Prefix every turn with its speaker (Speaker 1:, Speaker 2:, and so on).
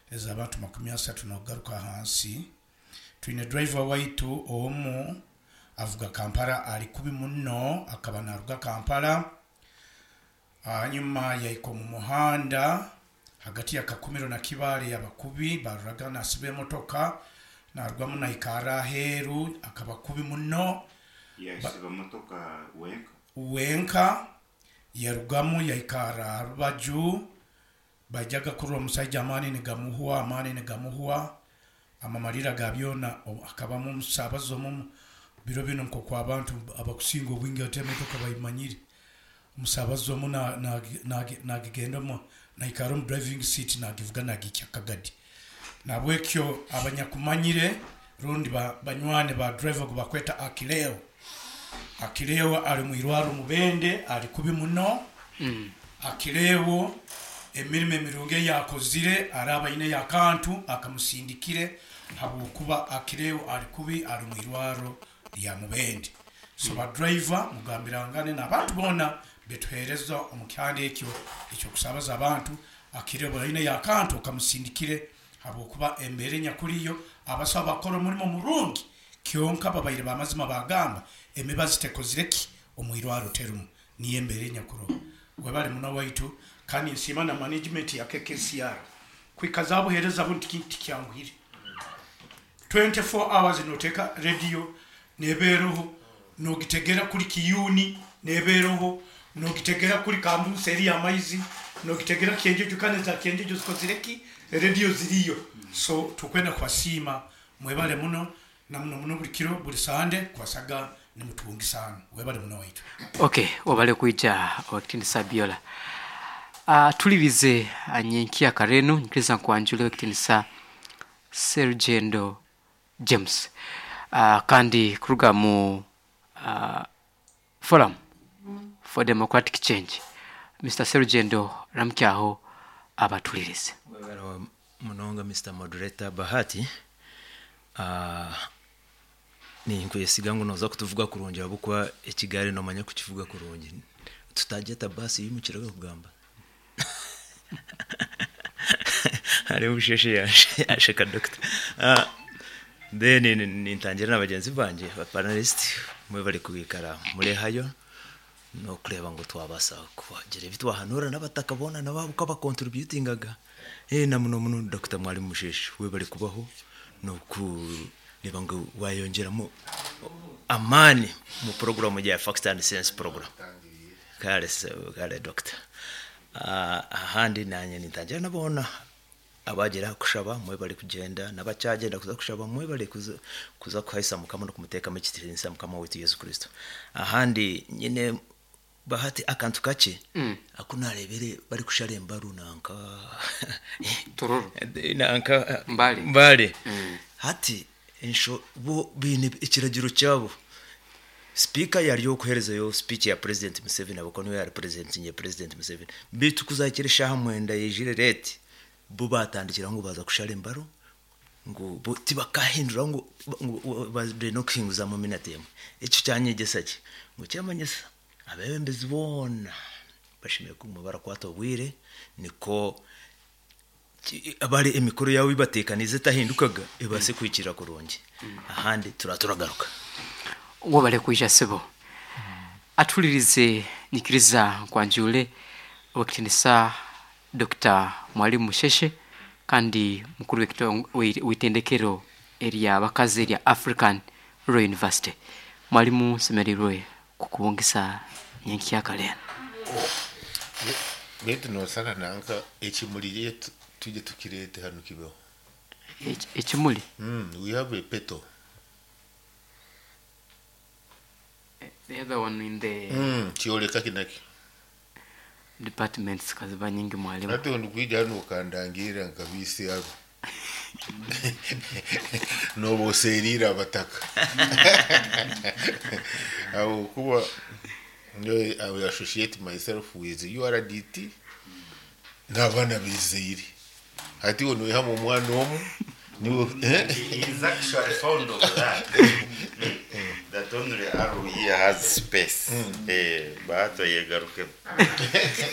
Speaker 1: ez'abantu 30 n'okugaruka hansi. Twine driver waitu omu avuga Kampala ali kubi munno akaba naruga Kampala. Nyuma yaiko mu muhanda hagati ya Kakumiro na Kibale abakubi baruraga nasibe emotoka naruga mu naikara heru akaba kubi munno.
Speaker 2: Yasiba motoka
Speaker 1: wenka yarugamu yaikara rubaju bajaga kuri omusajja amani negamuhwa amamarira gabyona akaba mu musabazo mu biro bino nko kwa abantu abakusinga obwingi atemotoka bayimanyire musabazo mu nagigenda mu naikara mu driving seat nagivuga nagicha kagadi nabwekyo abanyakumanyire rundi banywane ba driver kubakweta Akileo ali mu irwaro mubende ali kubi muno. Akileo emirime mirunge yakozire araba ine yakantu akamusindikire habukuba Akileo ali kubi ali mu irwaro ya mubende. So ba driver mugambirangane n'abantu bona betuhereza omukyande ekyo kusabaza abantu Akileo ine yakantu akamusindikire habukuba embere nyakuriyo abasaba bakora murimo murungi kyonka babayire bamazima bagamba emibazi tekozireki omwirwaro terumu niye embere nyakuro webale muno waitu kandi nsima na management ya KKCR kwikazabu hereza bunti kinti kyanguhire 24 hours noteka radio neberoho nogitegera kuri kiyuni neberoho nogitegera kuri kambuse eri amaizi nogitegera kyenjejo kaneza kyenjejo zikozireki radio ziriyo. So tukwenda kwasima mwebale muno na muno buli kiro buli sande kwasaga ni mutungi sana webale muno waitu.
Speaker 3: Okay, wabale kuija wakitini Sabiola. Tulivize anyenkia karenu nikiliza kuanjule wakitini sa Sergendo James. Kandi kuruga mu Forum for Democratic Change. Mr. Sergendo ramkiaho abatulirize.
Speaker 4: Webale munonga Mr. Moderator Bahati. Ni nkwesiga ngo noza kutuvuga kurungi abukwa ekigari no manya kukivuga kurungi tutajeta basi yimukiraga kugamba ari ubusheshe yashaka doctor then nintangira nabagenzi banje ba panelist mwe bari kubikara muri hayo no kureba ngo twabasa kugira bitwahanura nabatakabona nababuka ba contributingaga na muno Dr. Mwalimu Musheshe we bari kubaho no ku nibango wayongeramo amani mu program ya Fact and Science program kale doctor ahandi nanye nitangira nabona abagera kushaba mwe bari kugenda nabacyagenda kuza kushaba mwe bari kuza kwahisa mukama no kumuteka mukitirinsa mukama wetu Yesu Kristo. Ahandi nyine Bahati akantu kace akunarebere bari kusharemba runanka
Speaker 3: tururu
Speaker 4: nanka mbali hati insho bo bine ikiragiro cyabo speaker yari yo kuhereza yo speech ya President Museveni abakonu ya representing President Museveni bitu kuzakirisha hamwenda yejire leti bo batandikira ngo baza kusharembaro ngo bo tibakahindura ngo bade no kinguza mu minute yemwe icyo cyanyegesaki ngo cyamanyesa abembezi bona bashimiye ko mubara kwatobwire niko abari emikoro yawe ibatekanize tahindukaga ebase kwikira kurongi ahandi turagaruka
Speaker 3: uwo bale kuija sebo atulirize nikiriza kwanjule wakitinisa Dr. Mwalimu Musheshe kandi mukuru witendekero area bakaze ya African Royal University. Mwalimu semerirwe kukubongisa nyenki yakalena
Speaker 5: betu no sana nanka ekimuliriye tuje tukirete hano kibeho
Speaker 3: ekimuli
Speaker 5: we have a peto
Speaker 3: the other one in the
Speaker 5: kioleka kinaki
Speaker 3: departments kaziba nyingi mwalimu
Speaker 5: nato ndikuija hano kandangira nkabisi yabo no boserira abataka aho kuba I will associate myself with URDT n'abana bizeyiri hati ono yamo mwana omu niwo
Speaker 2: is actually fond of that only Aru here has space but yegaruke